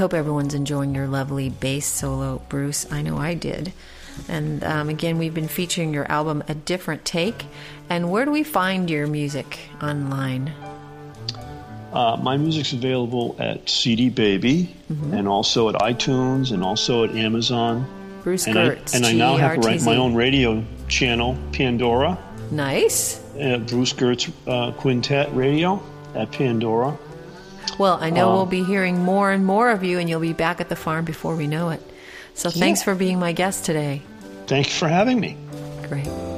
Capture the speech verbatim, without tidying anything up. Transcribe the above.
hope everyone's enjoying your lovely bass solo, Bruce. I know I did. And um, again, we've been featuring your album, A Different Take. And where do we find your music online? Uh, my music's available at C D Baby, mm-hmm. and also at iTunes, and also at Amazon. Bruce and Gertz, I, and I now have to write my own radio channel, Pandora. Nice. Uh, Bruce Gertz uh, Quintet Radio at Pandora. Well, I know um, we'll be hearing more and more of you, and you'll be back at the farm before we know it. So thanks yeah. for being my guest today. Thanks for having me. Great.